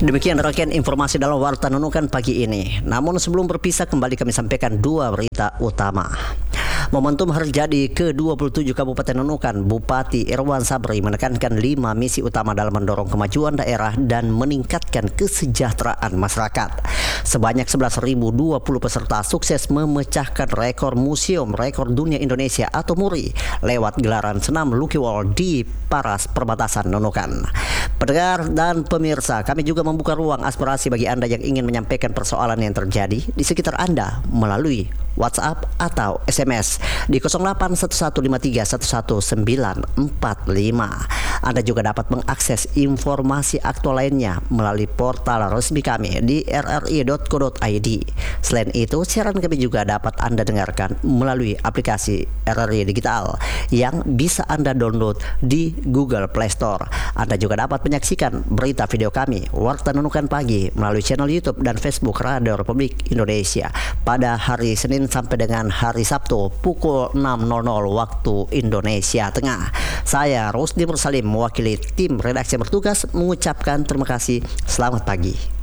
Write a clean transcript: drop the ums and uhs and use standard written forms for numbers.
Demikian rekan informasi dalam Warta Nunukan pagi ini. Namun sebelum berpisah kembali kami sampaikan dua berita utama. Momentum Hari Jadi ke-27 Kabupaten Nunukan, Bupati Irwan Sabri menekankan 5 misi utama dalam mendorong kemajuan daerah dan meningkatkan kesejahteraan masyarakat. Sebanyak 11.020 peserta sukses memecahkan rekor museum rekor dunia Indonesia atau MURI lewat gelaran senam Lucky Wall di Paras Perbatasan Nunukan. Pendengar dan pemirsa, kami juga membuka ruang aspirasi bagi Anda yang ingin menyampaikan persoalan yang terjadi di sekitar Anda melalui WhatsApp atau SMS di 0811531195. Anda juga dapat mengakses informasi aktual lainnya melalui portal resmi kami di rri.co.id. Selain itu, siaran kami juga dapat Anda dengarkan melalui aplikasi RRI Digital yang bisa Anda download di Google Play Store. Anda juga dapat menyaksikan berita video kami Warta Nunukan Pagi melalui channel YouTube dan Facebook Radio Republik Indonesia pada hari Senin sampai dengan hari Sabtu pukul 6.00 waktu Indonesia Tengah. Saya Rusdi Mursalim mewakili tim redaksi yang bertugas mengucapkan terima kasih. Selamat pagi.